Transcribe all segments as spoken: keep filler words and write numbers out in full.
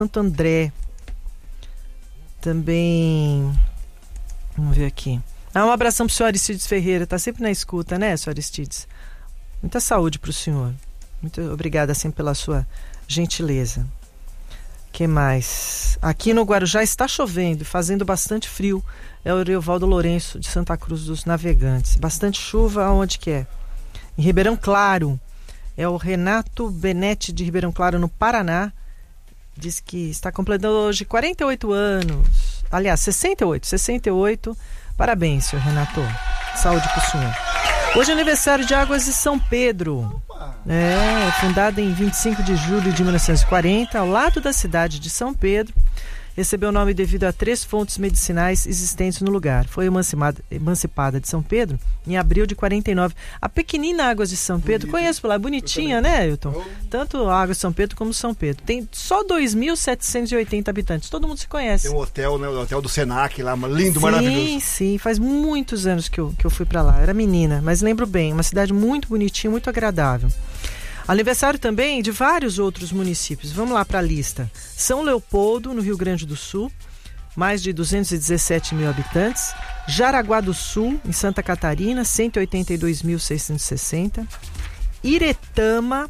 Santo André. Também, vamos ver aqui. Ah, um abração pro senhor Aristides Ferreira, tá sempre na escuta, né, senhor Aristides? Muita saúde pro senhor. Muito obrigada sempre pela sua gentileza. Que mais? Aqui no Guarujá está chovendo, fazendo bastante frio. É o Eurivaldo Lourenço de Santa Cruz dos Navegantes. Bastante chuva aonde que é? Em Ribeirão Claro. É o Renato Benetti de Ribeirão Claro, no Paraná. Diz que está completando hoje quarenta e oito anos. Aliás, sessenta e oito. sessenta e oito. Parabéns, senhor Renato. Saúde pro senhor. Hoje é aniversário de Águas de São Pedro. É, fundada em vinte e cinco de julho de mil novecentos e quarenta, ao lado da cidade de São Pedro. Recebeu o nome devido a três fontes medicinais existentes no lugar. Foi emancipada, emancipada de São Pedro em abril de quarenta e nove. A pequenina Águas de São Pedro, bonito, conheço por lá, bonitinha, né, Ailton? Tanto Águas de São Pedro como São Pedro. Tem só dois mil setecentos e oitenta habitantes. Todo mundo se conhece. Tem um hotel, né? O hotel do Senac lá, lindo, sim, maravilhoso. Sim, sim. Faz muitos anos que eu, que eu fui pra lá. Era menina, mas lembro bem. Uma cidade muito bonitinha, muito agradável. Aniversário também de vários outros municípios. Vamos lá para a lista. São Leopoldo, no Rio Grande do Sul, mais de duzentos e dezessete mil habitantes. Jaraguá do Sul, em Santa Catarina, cento e oitenta e dois mil seiscentos e sessenta. Iretama,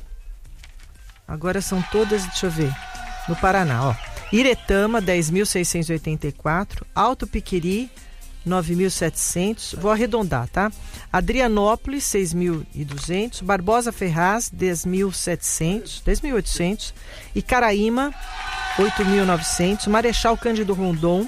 agora são todas, deixa eu ver, no Paraná, ó. Iretama, dez mil seiscentos e oitenta e quatro. Alto Piqueri, nove mil e setecentos, vou arredondar, tá? Adrianópolis, seis mil e duzentos, Barbosa Ferraz, dez mil e setecentos, dez mil e oitocentos, Icaraíma, oito mil e novecentos, Marechal Cândido Rondon,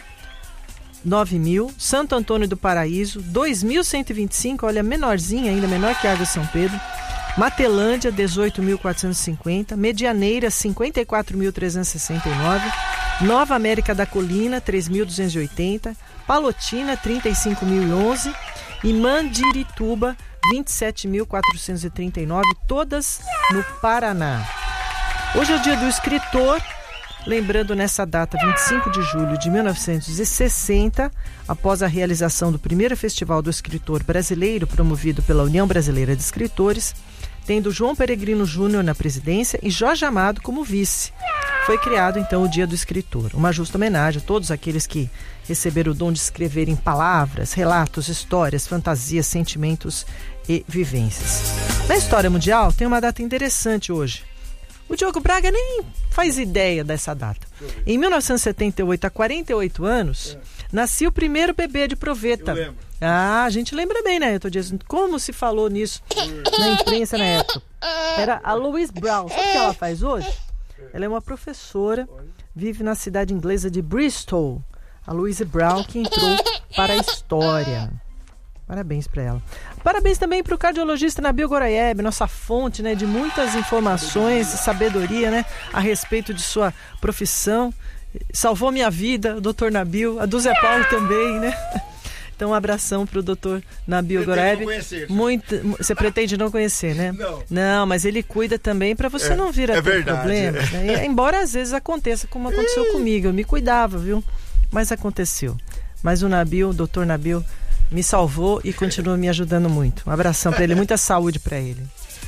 nove mil, Santo Antônio do Paraíso, dois mil cento e vinte e cinco, olha, menorzinha ainda, menor que Água de São Pedro, Matelândia, dezoito mil quatrocentos e cinquenta, Medianeira, cinquenta e quatro mil trezentos e sessenta e nove, Nova América da Colina, três mil duzentos e oitenta, Palotina, trinta e cinco mil e onze e Mandirituba, vinte e sete mil quatrocentos e trinta e nove, todas no Paraná. Hoje é o dia do escritor, lembrando nessa data, vinte e cinco de julho de mil novecentos e sessenta, após a realização do primeiro Festival do Escritor Brasileiro, promovido pela União Brasileira de Escritores, tendo João Peregrino Júnior na presidência e Jorge Amado como vice. Foi criado, então, o Dia do Escritor, uma justa homenagem a todos aqueles que receberam o dom de escrever em palavras, relatos, histórias, fantasias, sentimentos e vivências. Na história mundial, tem uma data interessante hoje. O Diogo Braga nem faz ideia dessa data. Em mil novecentos e setenta e oito, há quarenta e oito anos, é. nascia o primeiro bebê de proveta. Eu lembro. Ah, a gente lembra bem, né? Eu tô dizendo como se falou nisso na imprensa na época. Era a Louise Brown. Sabe o que ela faz hoje? Ela é uma professora, vive na cidade inglesa de Bristol. A Louise Brown, que entrou para a história. Parabéns para ela. Parabéns também para o cardiologista Nabil Goraieb, nossa fonte, né, de muitas informações e sabedoria, né, a respeito de sua profissão. Salvou minha vida, o doutor Nabil, a do Zé Paulo também, né? Então, um abração para o doutor Nabil Goraieb. Muito, você pretende não conhecer, né? Não. Não, mas ele cuida também para você é, não vir a é ter verdade, problemas. É. Né? Embora às vezes aconteça, como aconteceu comigo. Eu me cuidava, viu? Mas aconteceu. Mas o Nabil, o doutor Nabil, me salvou e continua me ajudando muito. Um abração para ele, muita saúde para ele.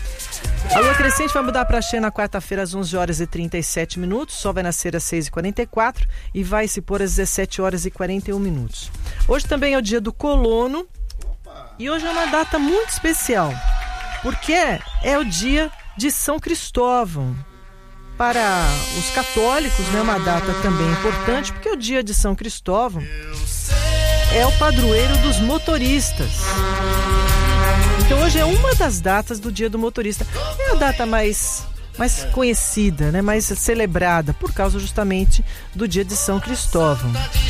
A lua crescente vai mudar para cheia na quarta-feira às onze horas e trinta e sete minutos. O sol vai nascer às seis e quarenta e quatro e vai se pôr às dezessete horas e quarenta e um minutos. Hoje também é o dia do colono. E hoje é uma data muito especial, porque é o dia de São Cristóvão. Para os católicos, né, uma data também importante, porque o dia de São Cristóvão é o padroeiro dos motoristas. Então hoje é uma das datas do dia do motorista. É a data mais, mais conhecida, né, mais celebrada, por causa justamente do dia de São Cristóvão.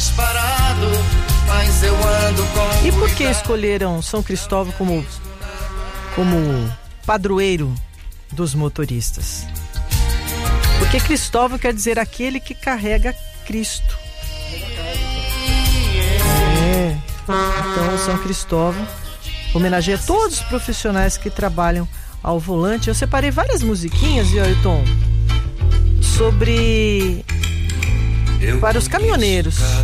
E por que escolheram São Cristóvão como, como padroeiro dos motoristas? Porque Cristóvão quer dizer aquele que carrega Cristo. É. Então, São Cristóvão homenageia todos os profissionais que trabalham ao volante. Eu separei várias musiquinhas, viu, Ailton? Sobre... para os caminhoneiros.